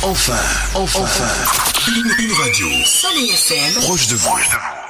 Enfin. Une radio. Soleil FM. Proche de vous.